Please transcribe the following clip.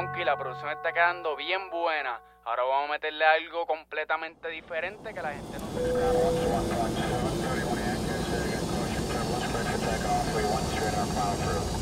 Monkey, la producción está quedando bien buena. Ahora vamos a meterle algo completamente diferente que la gente no se espera.